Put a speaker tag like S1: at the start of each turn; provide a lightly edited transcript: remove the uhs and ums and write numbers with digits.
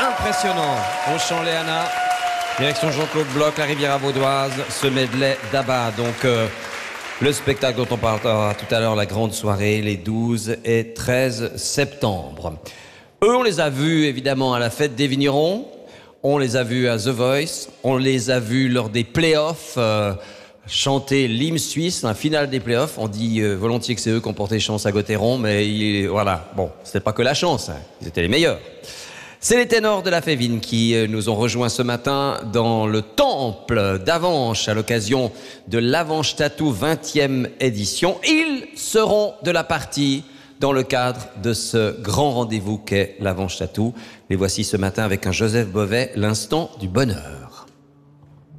S1: impressionnant. Au chant Léana, direction Jean-Claude Bloch, la Riviera Vaudoise, ce medley d'ABBA. Donc, le spectacle dont on parlera tout à l'heure, la grande soirée, les 12 et 13 septembre. Eux, on les a vus évidemment à la fête des vignerons, on les a vus à The Voice, on les a vus lors des playoffs, chanter l'hymne suisse, la finale des playoffs. On dit volontiers que c'est eux qui ont porté chance à Gauthieron, mais voilà, bon, c'était pas que la chance, hein, ils étaient les meilleurs. C'est les ténors de la Févine qui nous ont rejoints ce matin dans le temple d'Avenches à l'occasion de l'Avenches Tattoo 20e édition. Ils seront de la partie dans le cadre de ce grand rendez-vous qu'est l'Avenches Tattoo. Les voici ce matin avec un Joseph Bovet, l'instant du bonheur.